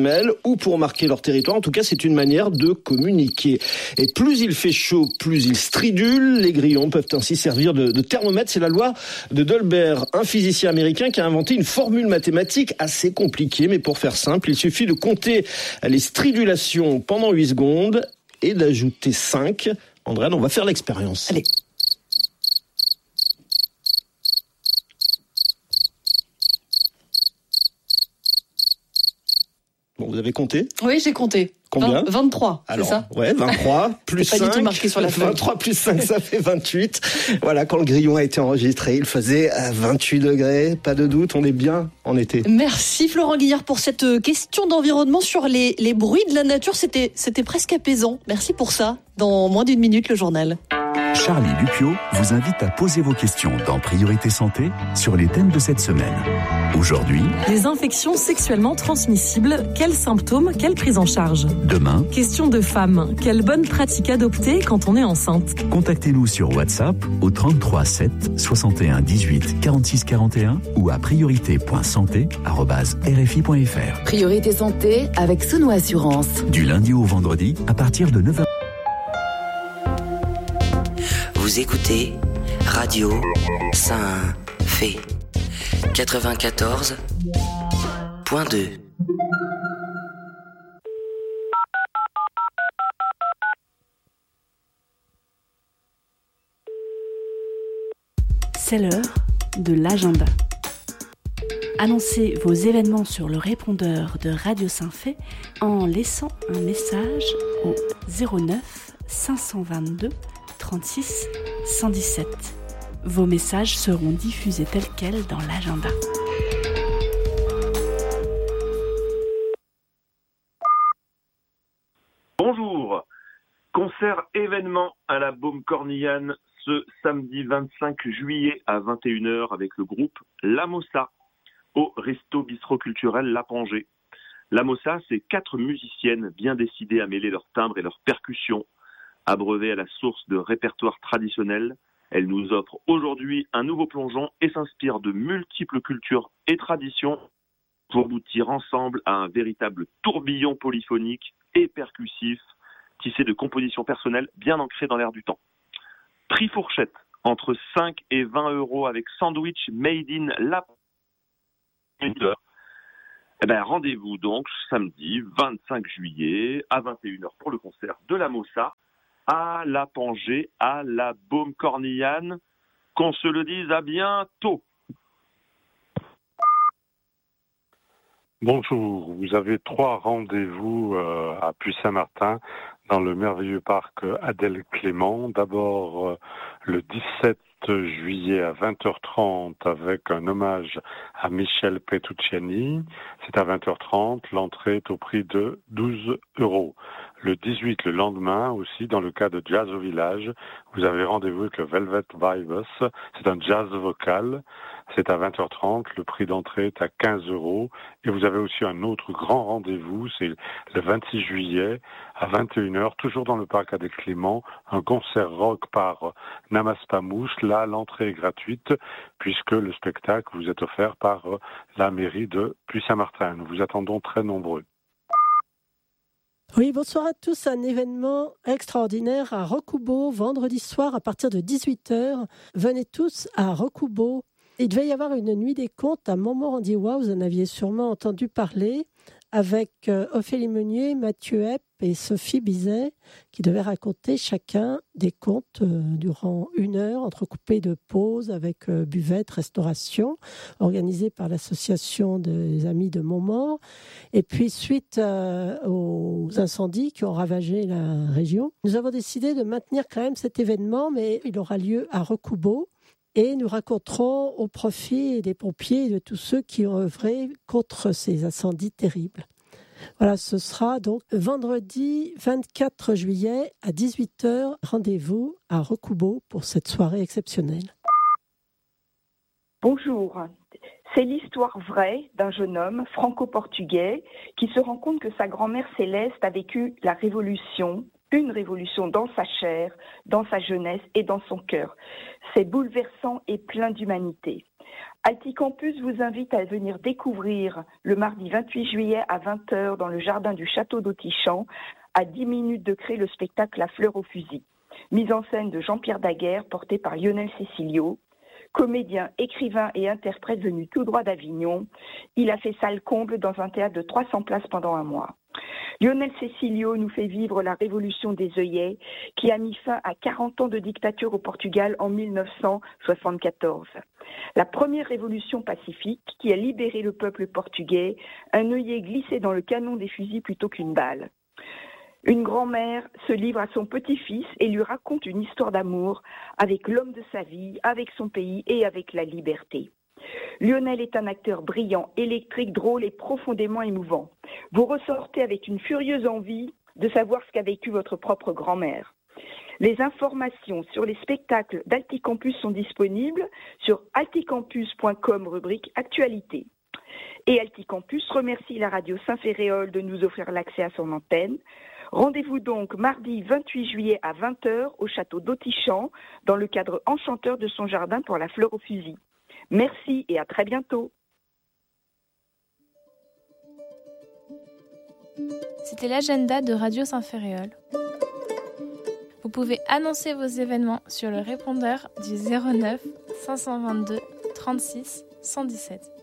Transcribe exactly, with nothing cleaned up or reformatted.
ou pour marquer leur territoire. En tout cas, c'est une manière de communiquer. Et plus il fait chaud, plus il stridule. Les grillons peuvent ainsi servir de, de thermomètre. C'est la loi de Dolbear, un physicien américain qui a inventé une formule mathématique assez compliquée. Mais pour faire simple, il suffit de compter les stridulations pendant huit secondes et d'ajouter cinq. Andréane, on va faire l'expérience. Allez. Bon, vous avez compté ? Oui, j'ai compté. Combien ? vingt-trois, alors, c'est ça ? Ouais, vingt-trois plus c'est cinq. Pas du tout marqué sur la feuille. vingt-trois plus cinq, ça fait vingt-huit. Voilà, quand le grillon a été enregistré, il faisait vingt-huit degrés. Pas de doute, on est bien en été. Merci Florent Guillard pour cette question d'environnement sur les, les bruits de la nature. C'était, c'était presque apaisant. Merci pour ça. Dans moins d'une minute, le journal. Charlie Lupio vous invite à poser vos questions dans Priorité Santé sur les thèmes de cette semaine. Aujourd'hui, les infections sexuellement transmissibles, quels symptômes, quelle prise en charge ? Demain, question de femmes, quelle bonne pratique adopter quand on est enceinte ? Contactez-nous sur WhatsApp au trente-trois sept soixante et un dix-huit quarante-six quarante et un ou à priorité point santé arobase r f i point f r. Priorité Santé avec Sono Assurance. Du lundi au vendredi à partir de neuf heures. Vous écoutez Radio Saint-Fé quatre-vingt-quatorze point deux. C'est l'heure de l'agenda. Annoncez vos événements sur le répondeur de Radio Saint-Fé en laissant un message au zéro neuf cinq cent vingt-deux trente-six cent dix-sept. Vos messages seront diffusés tels quels dans l'agenda. Bonjour. Concert événement à la Baume Cornillane ce samedi vingt-cinq juillet à vingt et une heures avec le groupe La Mossa au Resto Bistrot Culturel La Pangée. La Mossa, c'est quatre musiciennes bien décidées à mêler leur timbre et leur percussion. Abreuvées à la source de répertoire traditionnel, elles nous offrent aujourd'hui un nouveau plongeon et s'inspirent de multiples cultures et traditions pour aboutir ensemble à un véritable tourbillon polyphonique et percussif, tissé de compositions personnelles bien ancrées dans l'air du temps. Prix fourchette, entre cinq et vingt euros avec sandwich made in La Pangée. Eh ben, rendez-vous donc samedi vingt-cinq juillet à vingt et une heures pour le concert de La Mossa à La Pangée, à la Baume Cornillane. Qu'on se le dise, à bientôt. Bonjour, vous avez trois rendez-vous euh, à Puy-Saint-Martin dans le merveilleux parc Adèle Clément. D'abord euh, le dix-sept juillet à vingt heures trente avec un hommage à Michel Petrucciani. C'est à vingt heures trente, l'entrée est au prix de douze euros. Le dix-huit, le lendemain aussi, dans le cas de Jazz au Village, vous avez rendez-vous avec le Velvet Vibes. C'est un jazz vocal. C'est à vingt heures trente, le prix d'entrée est à quinze euros. Et vous avez aussi un autre grand rendez-vous, c'est le vingt-six juillet à vingt et une heures, toujours dans le parc Adèle Clément, un concert rock par Namas Pamouche. Là, l'entrée est gratuite puisque le spectacle vous est offert par la mairie de Puy-Saint-Martin. Nous vous attendons très nombreux. Oui, bonsoir à tous. Un événement extraordinaire à Recoubeau, vendredi soir à partir de dix-huit heures. Venez tous à Recoubeau. Il devait y avoir une nuit des contes à Montmorendirois, vous en aviez sûrement entendu parler, avec euh, Ophélie Meunier, Mathieu Epp et Sophie Bizet, qui devaient raconter chacun des contes euh, durant une heure, entrecoupés de pauses avec euh, buvette, restauration, organisée par l'association des Amis de Montmort. Et puis, suite euh, aux incendies qui ont ravagé la région, nous avons décidé de maintenir quand même cet événement, mais il aura lieu à Recoubeau. Et nous raconterons au profit des pompiers et de tous ceux qui ont œuvré contre ces incendies terribles. Voilà, ce sera donc vendredi vingt-quatre juillet à dix-huit heures. Rendez-vous à Recoubeau pour cette soirée exceptionnelle. Bonjour. C'est l'histoire vraie d'un jeune homme franco-portugais qui se rend compte que sa grand-mère Céleste a vécu la Révolution, une révolution dans sa chair, dans sa jeunesse et dans son cœur. C'est bouleversant et plein d'humanité. Alticampus vous invite à venir découvrir le mardi vingt-huit juillet à vingt heures dans le jardin du château d'Autichamp, à dix minutes de créer le spectacle La fleur au fusil. Mise en scène de Jean-Pierre Daguerre, porté par Lionel Cecilio. Comédien, écrivain et interprète venu tout droit d'Avignon, il a fait salle comble dans un théâtre de trois cents places pendant un mois. Lionel Cecilio nous fait vivre la révolution des œillets qui a mis fin à quarante ans de dictature au Portugal en mille neuf cent soixante-quatorze. La première révolution pacifique qui a libéré le peuple portugais, un œillet glissé dans le canon des fusils plutôt qu'une balle. Une grand-mère se livre à son petit-fils et lui raconte une histoire d'amour avec l'homme de sa vie, avec son pays et avec la liberté. Lionel est un acteur brillant, électrique, drôle et profondément émouvant. Vous ressortez avec une furieuse envie de savoir ce qu'a vécu votre propre grand-mère. Les informations sur les spectacles d'Alticampus sont disponibles sur alticampus point com, rubrique Actualité. Et Alticampus remercie la radio Saint-Ferréol de nous offrir l'accès à son antenne. Rendez-vous donc mardi vingt-huit juillet à vingt heures au château d'Autichamp dans le cadre enchanteur de son jardin pour la fleur au fusil. Merci et à très bientôt. C'était l'agenda de Radio Saint-Ferréol. Vous pouvez annoncer vos événements sur le répondeur du zéro neuf cinq cent vingt-deux trente-six cent dix-sept.